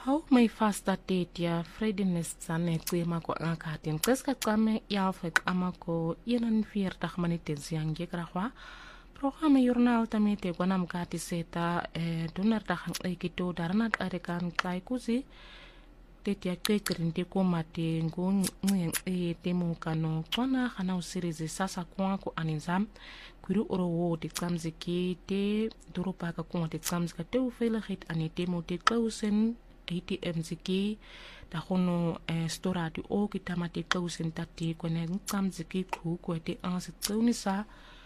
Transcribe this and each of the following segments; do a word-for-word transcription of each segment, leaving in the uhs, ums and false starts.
Hau may fasta tetia Fredenis sane klima ko angkatin kreska kame yalfek amako yenan vierdag minutes yang gekrakwa programma journal tamete kwanam kati seta e donderdag ekito daranat arekan kaikuzi tetia kekerinte ko mate ngon ngeng e temu kano kwana kana series sasa kwa ko aninzam kuru oro de kamziki te doropa ka ko te kamzika te veiligheid aan die temu te klausen A T M ziki da hono eh, stora di o ki tamate klausen tati kone kamziki ku ko te anse tsaunisa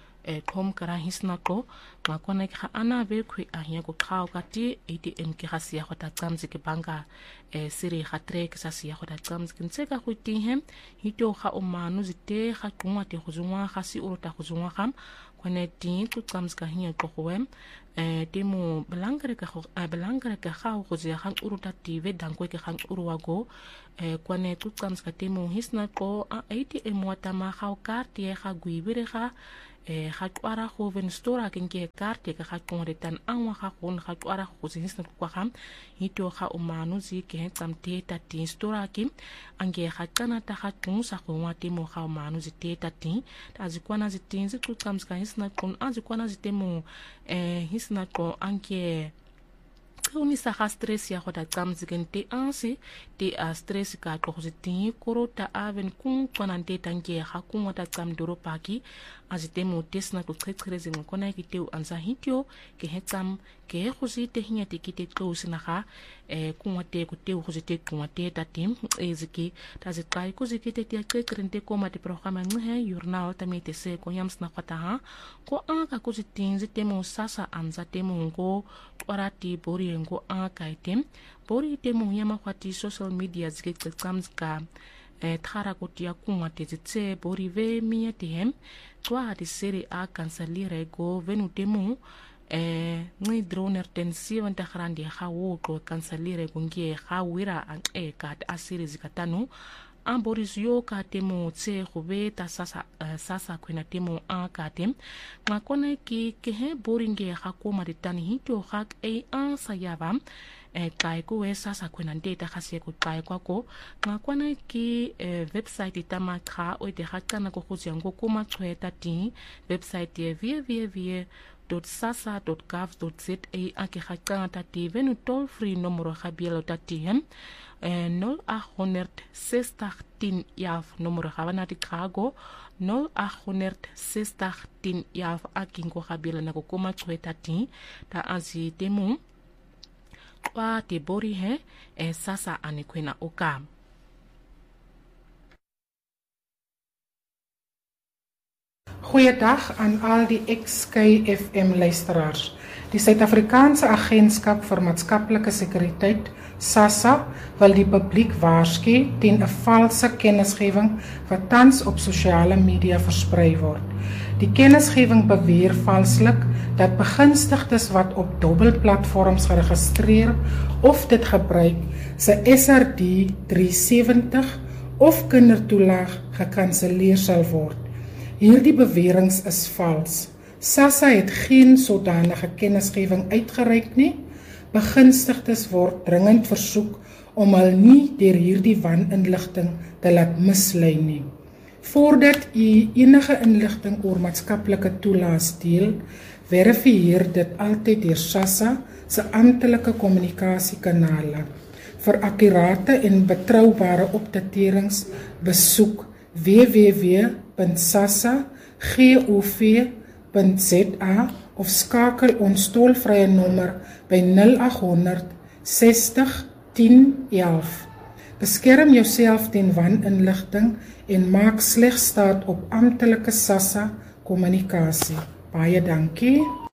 e kom kara hisna ko ma kone ka ana ve ku ahia ko khao kati A T M ki hasia ko ta kamziki banga e siri khatre ki sasia ko ta kamziki nseka ku tihem hito kha o manu zite kha kunwa te khuzunwa khasi urota khuzunwa kham kone tin ku kamzika hia ko khwem eh temu belangrijke uh, belangrijke gauw gezien gaan urutatieve dan ko ke gaan uruwago eh kwane tutkams ka temu hisna ko A T M watama gauw kaartje ga guibere ga eh ga kwara go ven stora kenke kaartje ga kon retan anwa ga gon ga kwara go ze hisna ko kham hito ga umanu zi ke tsamte ta tin stora kim ange ga kana ta ga kun sa go wa temu ga umanu zi te ta tin ta zi kwana zi tin zi tutkams ka hisna kon an zi kwana zi temu eh hisna ko anke kuni sa ha stress ya hoda kamzigen te ansi te a stress ka ko zitin koro ta aven kun konante tanke ha kun wata kam doro paki azite mo tesna ko tsetreze ngo kona ki teu anza hitio ke hetsam ke khosi te hinya te kite ko sina ha e kun wate ko teu khosi te kun wate ta tim eziki ta zikai ko zikite te tsetrente ko mate programa nghe journal tamete se ko yams na fata ha ko anga ko zitin zite mo sasa anza te mo ngo orati bori ngo anga item bori te mo yama kwati social media zikite kamska e thara ko tia kun wate zitse bori ve miya te hem kwa di seri a kansalire go venu temu eh ngi droner ten seventy grandi ga wo ko kansalire go ngie ga wira an e ka a series katanu an boris yo ka temu tse go be ta sasa uh, sasa kwena temu an ka tem ma kone ki ke he boringe ga ko ma ditani hito ga e an sayaba e kai ko e sasa kwena data ga se ko kai kwa ko ma kone ki e, website itama kha o de ga kana ko go tsengo ko ma tshweta ti website ye w w w dot sasa dot gov dot za ake ga kana ta ti venu toll free numero ga bielo ta ti hem nol eight zestig tien elf numero ga wana di kago nol eight zestig tien elf akingo ga bielo na ko ma tshweta ti ta azi temu kwa te bori he e sasa anikwena oka. Goeiedag aan al die X K F M luisteraars. Die Suid-Afrikaanse Agentskap vir Maatskaplike Sekuriteit, SASSA, wil die publiek waarsku teen 'n valse kennisgewing wat tans op sosiale media versprei word. Die kennisgewing beweer valslik dat begunstigdes wat op dubbelplatforms geregistreer of dit gebruik, se S R D drie sewentig of kindertoelaag gekanselleer sal word. Hierdie beweringe is vals. SASSA het geen sodanige kennisgewing uitgereik nie. Begunstigdes word dringend versoek om hul nie deur hierdie waninligting te laat mislei nie. Voordat u enige inligting oor maatskaplike toelaas deel, verifieer dit altyd deur SASSA se amptelike kommunikasiekanale. Vir akkurate en betroubare opdaterings besoek w w w punt sassa gov punt za of skakel ons tolvrye nommer by nul agt honderd sestig tien elf. Beskerm jouself teen waninligting en maak slegs staat op amptelike SASSA kommunikasie. Baie dankie.